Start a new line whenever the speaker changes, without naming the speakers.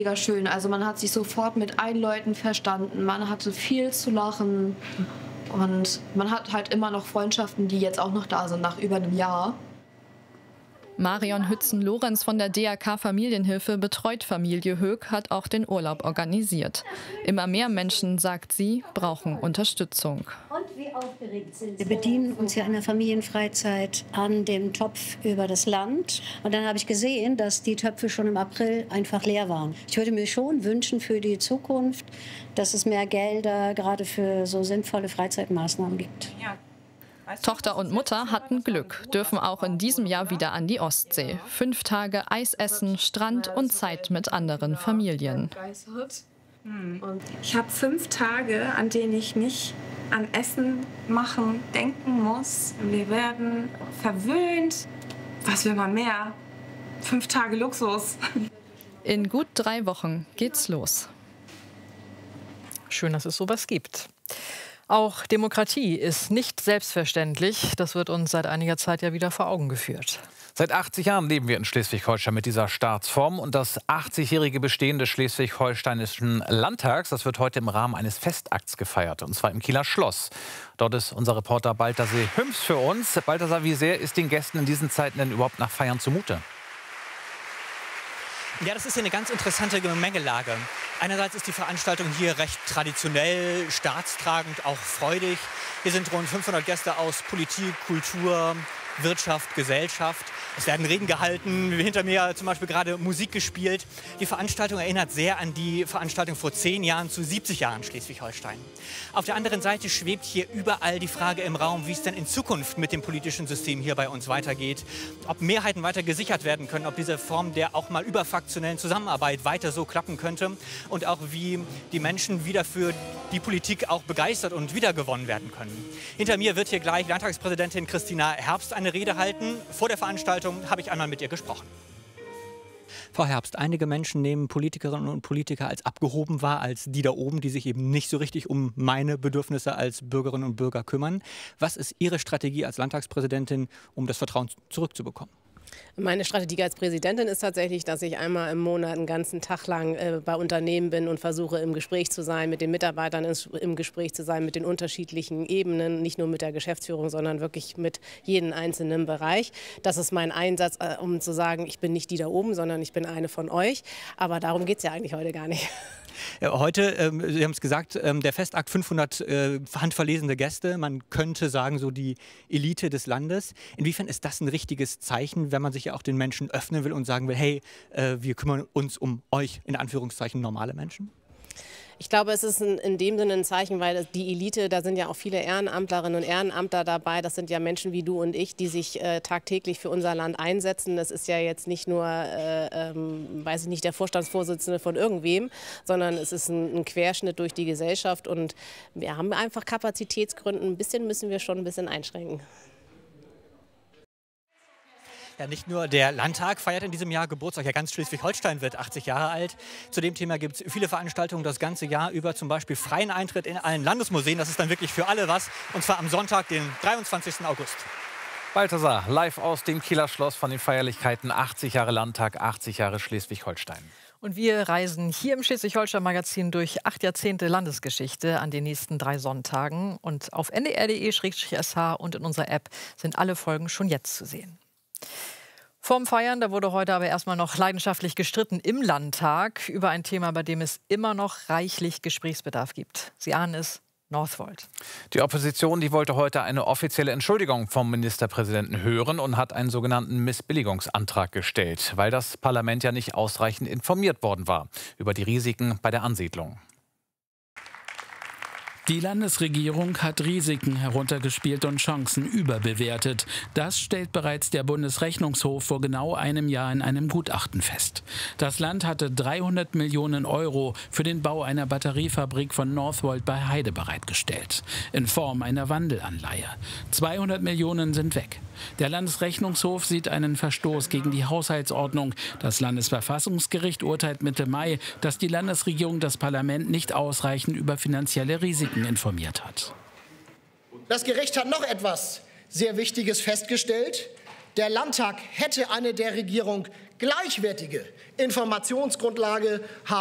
Mega schön. Also man hat sich sofort mit allen Leuten verstanden. Man hatte viel zu lachen. Und man hat halt immer noch Freundschaften, die jetzt auch noch da sind, nach über einem Jahr.
Marion Hützen-Lorenz von der DRK Familienhilfe betreut Familie Höck, hat auch den Urlaub organisiert. Immer mehr Menschen, sagt sie, brauchen Unterstützung.
Und wie aufgeregt sind Sie? Wir bedienen uns ja in der Familienfreizeit an dem Topf über das Land. Und dann habe ich gesehen, dass die Töpfe schon im April einfach leer waren. Ich würde mir schon wünschen für die Zukunft, dass es mehr Gelder gerade für so sinnvolle Freizeitmaßnahmen gibt.
Ja.
Tochter und Mutter hatten Glück, dürfen auch in diesem Jahr wieder an die Ostsee. 5 Tage Eis essen, Strand und Zeit mit anderen Familien.
Ich habe 5 Tage, an denen ich nicht an Essen machen denken muss. Wir werden verwöhnt. Was will man mehr? 5 Tage Luxus.
In gut 3 Wochen geht's los.
Schön, dass es sowas gibt. Auch Demokratie ist nicht selbstverständlich. Das wird uns seit einiger Zeit ja wieder vor Augen geführt.
Seit 80 Jahren leben wir in Schleswig-Holstein mit dieser Staatsform. Und das 80-jährige Bestehen des Schleswig-Holsteinischen Landtags, das wird heute im Rahmen eines Festakts gefeiert. Und zwar im Kieler Schloss. Dort ist unser Reporter Balthasar Hüms für uns. Balthasar, wie sehr ist den Gästen in diesen Zeiten denn überhaupt nach Feiern zumute?
Ja, das ist eine ganz interessante Gemengelage. Einerseits ist die Veranstaltung hier recht traditionell, staatstragend, auch freudig. Hier sind rund 500 Gäste aus Politik, Kultur, Wirtschaft, Gesellschaft. Es werden Reden gehalten, hinter mir zum Beispiel gerade Musik gespielt. Die Veranstaltung erinnert sehr an die Veranstaltung vor 10 Jahren zu 70 Jahren Schleswig-Holstein. Auf der anderen Seite schwebt hier überall die Frage im Raum, wie es denn in Zukunft mit dem politischen System hier bei uns weitergeht. Ob Mehrheiten weiter gesichert werden können, ob diese Form der auch mal überfraktionellen Zusammenarbeit weiter so klappen könnte und auch wie die Menschen wieder für die Politik auch begeistert und wiedergewonnen werden können. Hinter mir wird hier gleich Landtagspräsidentin Christina Herbst eine Rede halten. Vor der Veranstaltung habe ich einmal mit ihr gesprochen. Frau Herbst, einige Menschen nehmen Politikerinnen und Politiker als abgehoben wahr, als die da oben, die sich eben nicht so richtig um meine Bedürfnisse als Bürgerinnen und Bürger kümmern. Was ist Ihre Strategie als Landtagspräsidentin, um das Vertrauen zurückzubekommen?
Meine Strategie als Präsidentin ist tatsächlich, dass ich einmal im Monat einen ganzen Tag lang bei Unternehmen bin und versuche im Gespräch zu sein, mit den Mitarbeitern im Gespräch zu sein, mit den unterschiedlichen Ebenen, nicht nur mit der Geschäftsführung, sondern wirklich mit jedem einzelnen Bereich. Das ist mein Einsatz, um zu sagen, ich bin nicht die da oben, sondern ich bin eine von euch. Aber darum geht es ja eigentlich heute gar nicht.
Ja, heute, Sie haben es gesagt, der Festakt 500 handverlesene Gäste. Man könnte sagen, so die Elite des Landes. Inwiefern ist das ein richtiges Zeichen, wenn man sich ja auch den Menschen öffnen will und sagen will, hey, wir kümmern uns um euch, in Anführungszeichen, normale Menschen?
Ich glaube, es ist in dem Sinne ein Zeichen, weil die Elite, da sind ja auch viele Ehrenamtlerinnen und Ehrenamtler dabei. Das sind ja Menschen wie du und ich, die sich tagtäglich für unser Land einsetzen. Das ist ja jetzt nicht nur, weiß ich nicht, der Vorstandsvorsitzende von irgendwem, sondern es ist ein Querschnitt durch die Gesellschaft. Und wir haben einfach Kapazitätsgründen. Ein bisschen müssen wir schon ein bisschen einschränken.
Ja, nicht nur der Landtag feiert in diesem Jahr Geburtstag, ja ganz Schleswig-Holstein wird 80 Jahre alt. Zu dem Thema gibt es viele Veranstaltungen das ganze Jahr über, zum Beispiel freien Eintritt in allen Landesmuseen. Das ist dann wirklich für alle was, und zwar am Sonntag, den 23. August.
Balthasar, live aus dem Kieler Schloss von den Feierlichkeiten 80 Jahre Landtag, 80 Jahre Schleswig-Holstein.
Und wir reisen hier im Schleswig-Holstein-Magazin durch 8 Jahrzehnte Landesgeschichte an den nächsten 3 Sonntagen. Und auf ndr.de/sh und in unserer App sind alle Folgen schon jetzt zu sehen. Vorm Feiern, da wurde heute aber erstmal noch leidenschaftlich gestritten im Landtag über ein Thema, bei dem es immer noch reichlich Gesprächsbedarf gibt. Sie ahnen es, Northvolt.
Die Opposition, die wollte heute eine offizielle Entschuldigung vom Ministerpräsidenten hören und hat einen sogenannten Missbilligungsantrag gestellt, weil das Parlament ja nicht ausreichend informiert worden war über die Risiken bei der Ansiedlung.
Die Landesregierung hat Risiken heruntergespielt und Chancen überbewertet. Das stellt bereits der Bundesrechnungshof vor genau einem Jahr in einem Gutachten fest. Das Land hatte 300 Millionen Euro für den Bau einer Batteriefabrik von Northvolt bei Heide bereitgestellt, in Form einer Wandelanleihe. 200 Millionen sind weg. Der Landesrechnungshof sieht einen Verstoß gegen die Haushaltsordnung. Das Landesverfassungsgericht urteilt Mitte Mai, dass die Landesregierung das Parlament nicht ausreichend über finanzielle Risiken informiert hat.
Das Gericht hat noch etwas sehr Wichtiges festgestellt. der Landtag hätte eine der Regierung gleichwertige Informationsgrundlage haben